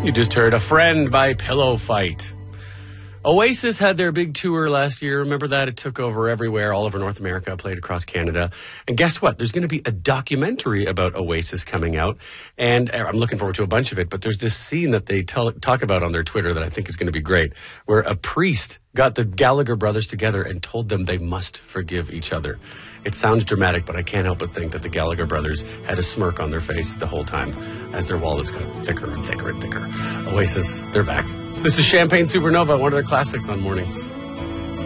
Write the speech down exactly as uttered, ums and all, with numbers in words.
You just heard A Friend by Pillow Fight. Oasis had their big tour last year. Remember that? It took over everywhere, all over North America, played across Canada. And guess what? There's going to be a documentary about Oasis coming out. And I'm looking forward to a bunch of it. But there's this scene that they tell, talk about on their Twitter that I think is going to be great, where a priest got the Gallagher brothers together and told them they must forgive each other. It sounds dramatic, but I can't help but think that the Gallagher brothers had a smirk on their face the whole time as their wallets got thicker and thicker and thicker. Oasis, they're back. This is Champagne Supernova, one of their classics on mornings.